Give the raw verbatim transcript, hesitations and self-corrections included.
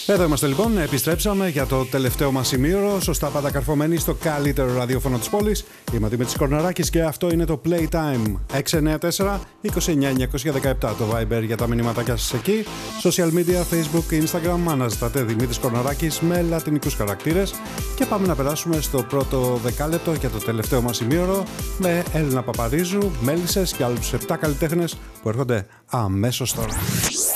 Εδώ είμαστε λοιπόν, επιστρέψαμε για το τελευταίο μας ημίωρο. Σωστά πάντα καρφωμένοι στο καλύτερο ραδιόφωνο της πόλης. Είμαι ο Δημήτρης Κορναράκης και αυτό είναι το Playtime. έξι εννιά τέσσερα είκοσι εννιά εννιακόσια δεκαεπτά το Viber για τα μηνύματάκια σας εκεί. Social media, Facebook, Instagram, αναζητάτε Δημήτρης Κορναράκης με λατινικούς χαρακτήρες. Και πάμε να περάσουμε στο πρώτο δεκάλεπτο για το τελευταίο μας ημίωρο με Έλληνα Παπαρίζου, Μέλισσες και άλλους επτά καλλιτέχνες που έρχονται αμέσως τώρα.